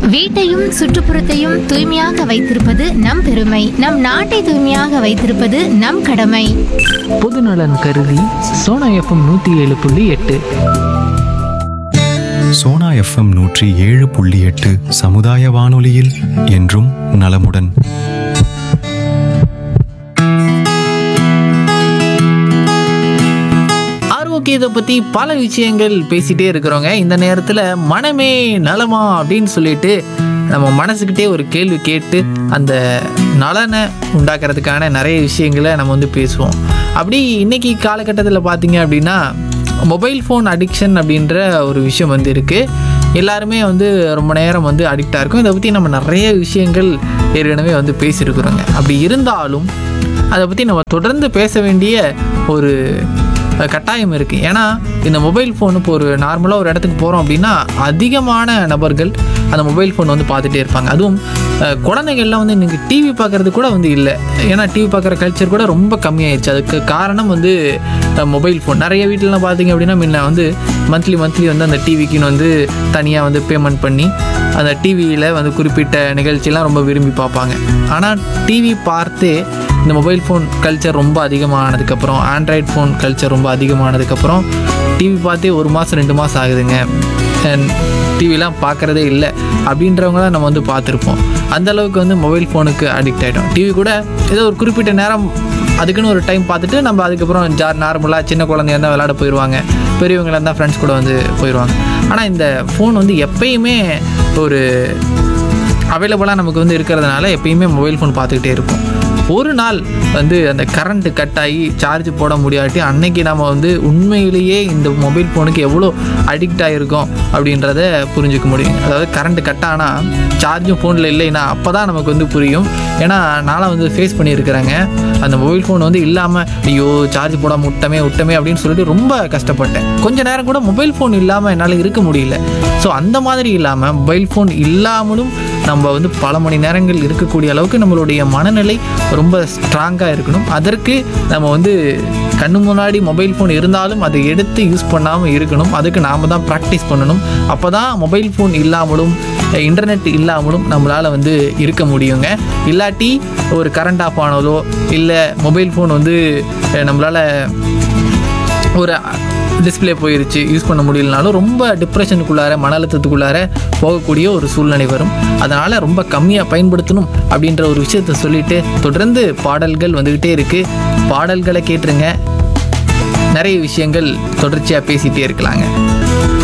வீட்டையும் சுற்றுப்புறத்தையும் தூய்மையாக வைத்திருப்பது நம் பெருமை. நம் நாட்டை தூய்மையாக வைத்திருப்பது நம் கடமை. பொதுநலன் கருதி சோனா எஃப்எம் 107.8. சோனா எஃப்எம் 107.8 சமுதாய வானொலியில் என்றும் நலமுடன். ஆரோக்கியத்தை பற்றி பல விஷயங்கள் பேசிகிட்டே இருக்கிறோங்க. இந்த நேரத்தில் மனமே நலமா அப்படின்னு சொல்லிட்டு நம்ம மனசுக்கிட்டே ஒரு கேள்வி கேட்டு அந்த நலனை உண்டாக்குறதுக்கான நிறைய விஷயங்களை நம்ம வந்து பேசுவோம். அப்படி இன்றைக்கி காலகட்டத்தில் பார்த்தீங்க அப்படின்னா மொபைல் ஃபோன் அடிக்ஷன் அப்படின்ற ஒரு விஷயம் வந்து இருக்குது. எல்லாருமே வந்து ரொம்ப நேரம் வந்து அடிக்டாக இருக்கும். இதை பற்றி நம்ம நிறைய விஷயங்கள் ஏற்கனவே வந்து பேசியிருக்கிறோங்க. அப்படி இருந்தாலும் அதை பற்றி நம்ம தொடர்ந்து பேச வேண்டிய ஒரு கட்டாயம் இருக்குது. ஏன்னா இந்த மொபைல் ஃபோன் இப்போ ஒரு நார்மலாக ஒரு இடத்துக்கு போகிறோம் அப்படின்னா அதிகமான நபர்கள் அந்த மொபைல் ஃபோன் வந்து பார்த்துட்டே இருப்பாங்க. அதுவும் குழந்தைகள்லாம் வந்து இன்றைக்கி டிவி பார்க்குறது கூட வந்து இல்லை. ஏன்னா டிவி பார்க்குற கல்ச்சர் கூட ரொம்ப கம்மியாயிடுச்சு. அதுக்கு காரணம் வந்து மொபைல் ஃபோன். நிறைய வீட்டிலலாம் பார்த்திங்க அப்படின்னா முன்ன வந்து மந்த்லி வந்து அந்த டிவிக்குன்னு வந்து தனியாக வந்து பேமெண்ட் பண்ணி அந்த டிவியில் வந்து குறிப்பிட்ட நிகழ்ச்சியெலாம் ரொம்ப விரும்பி பார்ப்பாங்க. ஆனால் டிவி பார்த்தே இந்த மொபைல் ஃபோன் கல்ச்சர் ரொம்ப அதிகமானதுக்கப்புறம், ஆண்ட்ராய்ட் ஃபோன் கல்ச்சர் ரொம்ப அதிகமானதுக்கப்புறம் டிவி பார்த்தே 1 மாதம் 2 மாதம் ஆகுதுங்க, டிவிலாம் பார்க்குறதே இல்லை அப்படின்றவங்க தான் நம்ம வந்து பார்த்துருப்போம். அந்தளவுக்கு வந்து மொபைல் ஃபோனுக்கு அடிக்ட் ஆகிட்டோம். டிவி கூட ஏதோ ஒரு குறிப்பிட்ட நேரம் அதுக்குன்னு ஒரு டைம் பார்த்துட்டு நம்ம அதுக்கப்புறம் நார்மலாக சின்ன குழந்தையா இருந்தால் விளையாட போயிடுவாங்க, பெரியவங்களாக இருந்தால் ஃப்ரெண்ட்ஸ் கூட வந்து போயிடுவாங்க. ஆனால் இந்த ஃபோன் வந்து எப்பயுமே ஒரு அவைலபிளாக நமக்கு வந்து இருக்கிறதுனால எப்பயுமே மொபைல் ஃபோன் பார்த்துக்கிட்டே இருப்போம். ஒரு நாள் வந்து அந்த கரண்ட்டு கட் ஆகி சார்ஜ் போட முடியாட்டி அன்னைக்கு நம்ம வந்து உண்மையிலேயே இந்த மொபைல் ஃபோனுக்கு எவ்வளோ அடிக்ட் ஆகிருக்கோம் அப்படின்றத புரிஞ்சுக்க முடியும். அதாவது கரண்ட்டு கட் ஆனால் சார்ஜும் ஃபோனில் இல்லைன்னா அப்போ தான் நமக்கு வந்து புரியும். ஏன்னா நானும் வந்து ஃபேஸ் பண்ணியிருக்கிறேங்க. அந்த மொபைல் ஃபோன் வந்து இல்லாமல் ஐயோ சார்ஜ் போடாமல் விட்டமே அப்படின்னு சொல்லிட்டு ரொம்ப கஷ்டப்பட்டேன். கொஞ்சம் நேரம் கூட மொபைல் ஃபோன் இல்லாமல் என்னால் இருக்க முடியல. ஸோ அந்த மாதிரி இல்லாமல் மொபைல் ஃபோன் இல்லாமலும் நம்ம வந்து பல மணி நேரங்கள் இருக்கக்கூடிய அளவுக்கு நம்மளுடைய மனநிலை ரொம்ப ஸ்ட்ராங்காக இருக்கணும். அதற்கு நம்ம வந்து கண்ணு முன்னாடி மொபைல் ஃபோன் இருந்தாலும் அதை எடுத்து யூஸ் பண்ணாமல் இருக்கணும். அதுக்கு நாம் தான் ப்ராக்டிஸ் பண்ணணும். அப்போ தான் மொபைல் ஃபோன் இல்லாமலும் இன்டர்நெட் இல்லாமலும் நம்மளால் வந்து இருக்க முடியுங்க. இல்லாட்டி ஒரு கரண்ட் ஆஃப் ஆனாலோ இல்லை மொபைல் ஃபோன் வந்து நம்மளால் ஒரு டிஸ்பிளே போயிருச்சு யூஸ் பண்ண முடியலனாலும் ரொம்ப டிப்ரெஷனுக்குள்ளார மன அழுத்தத்துக்குள்ளார போகக்கூடிய ஒரு சூழ்நிலை வரும். அதனால் ரொம்ப கம்மியாக பயன்படுத்தணும் அப்படின்ற ஒரு விஷயத்தை சொல்லிவிட்டு தொடர்ந்து பாடல்கள் வந்துக்கிட்டே இருக்குது. பாடல்களை கேட்டுருங்க. நிறைய விஷயங்கள் தொடர்ச்சியாக பேசிகிட்டே இருக்கலாங்க.